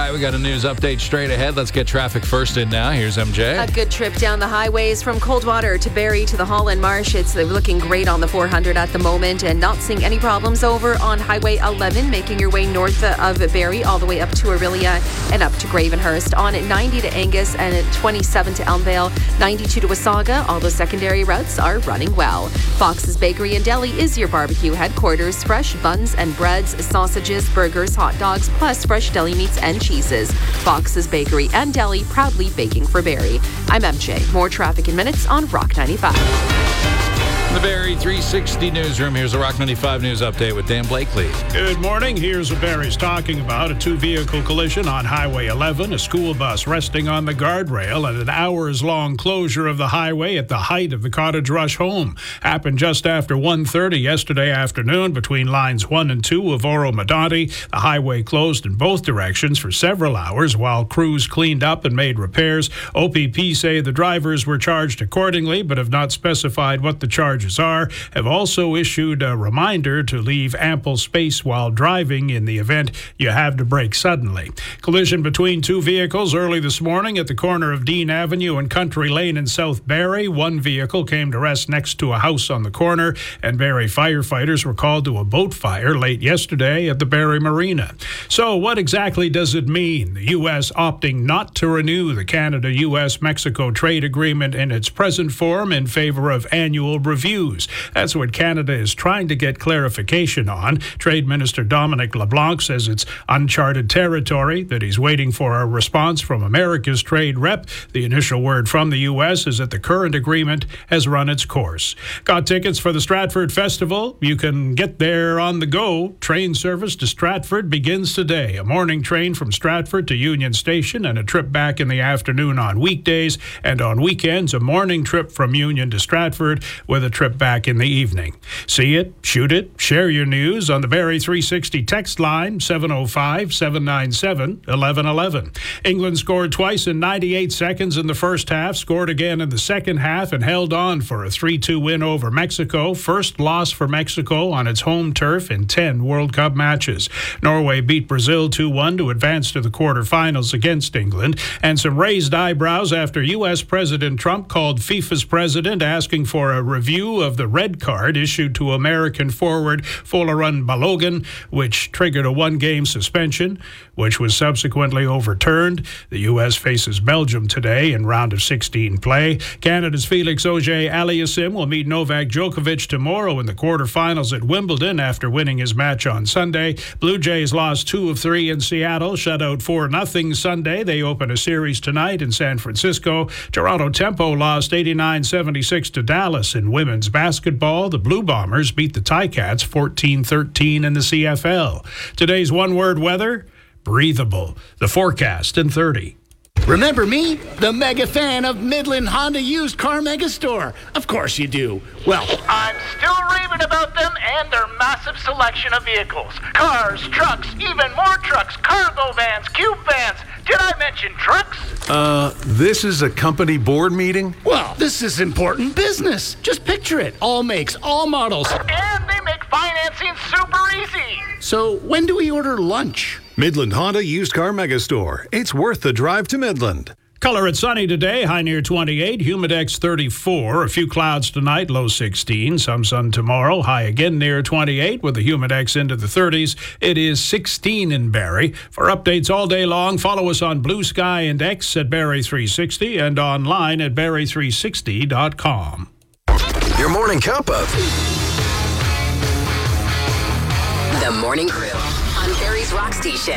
right, we got a news update straight ahead. Let's get traffic first in now. Here's MJ. A good trip down the highways from Coldwater to Barrie to the Holland Marsh. It's looking great on the 400 at the moment and not seeing any problems over on Highway 11, making your way north of Barrie all the way up to Orillia and up to Gravenhurst. On 90 to Angus and 27 to Elmvale, 92 to Wasaga. All those secondary routes are running well. Fox's Bakery and Deli is your barbecue headquarters. Fresh buns and breads, sausages, burgers, hot dogs, plus fresh deli meats and cheeses. Fox's Bakery and Deli, proudly baking for Barrie. I'm MJ. More traffic in minutes on Rock 95. The Barrie 360 newsroom. Here's a Rock 95 news update with Dan Blakely. Good morning. Here's what Barrie's talking about. A two-vehicle collision on Highway 11. A school bus resting on the guardrail and an hours-long closure of the highway at the height of the Cottage Rush home. Happened just after 1:30 yesterday afternoon between lines 1 and 2 of Oro-Medonte. The highway closed in both directions for several hours while crews cleaned up and made repairs. OPP say the drivers were charged accordingly but have not specified what the charges are. Have also issued a reminder to leave ample space while driving in the event you have to brake suddenly. Collision between two vehicles early this morning at the corner of Dean Avenue and Country Lane in South Barrie. One vehicle came to rest next to a house on the corner, and Barrie firefighters were called to a boat fire late yesterday at the Barrie Marina. So what exactly does it mean? The U.S. opting not to renew the Canada-U.S.-Mexico trade agreement in its present form in favor of annual reviews. That's what Canada is trying to get clarification on. Trade Minister Dominic LeBlanc says it's uncharted territory, that he's waiting for a response from America's trade rep. The initial word from the U.S. is that the current agreement has run its course. Got tickets for the Stratford Festival? You can get there on the go. Train service to Stratford begins today. A morning train from Stratford to Union Station and a trip back in the afternoon on weekdays, and on weekends a morning trip from Union to Stratford with a trip back in the evening. See it, shoot it, share your news on the Barrie 360 text line 705-797-1111. England scored twice in 98 seconds in the first half, scored again in the second half, and held on for a 3-2 win over Mexico. First loss for Mexico on its home turf in 10 World Cup matches. Norway beat Brazil 2-1 to advance to the quarterfinals against England. And some raised eyebrows after U.S. President Trump called FIFA's president asking for a review of the red card issued to American forward Folarin Balogun, which triggered a one-game suspension, which was subsequently overturned. The U.S. faces Belgium today in round of 16 play. Canada's Felix Auger-Aliassime will meet Novak Djokovic tomorrow in the quarterfinals at Wimbledon after winning his match on Sunday. Blue Jays lost 2 of 3 in Seattle, shut out 4-0 Sunday. They open a series tonight in San Francisco. Toronto Tempo lost 89-76 to Dallas in women's basketball. The Blue Bombers beat the Ticats 14-13 in the CFL. Today's one-word weather, breathable. The forecast in 30. Remember me? The mega fan of Midland Honda Used Car Megastore. Of course you do. Well, I'm still raving about them and their massive selection of vehicles. Cars, trucks, even more trucks, cargo vans, cube vans. Did I mention trucks? This is a company board meeting? well, this is important business. Just picture it. All makes, all models. And they make financing super easy. So when do we order lunch? Midland Honda Used Car Megastore. It's worth the drive to Midland. Color it sunny today, high near 28, humidex 34, a few clouds tonight, low 16, some sun tomorrow, high again near 28 with the humidex into the 30s. It is 16 in Barrie. For updates all day long, follow us on Blue Sky and X at Barrie 360 and online at barrie360.com. Your morning cup of The Morning Crew on Barrie's Rock Station.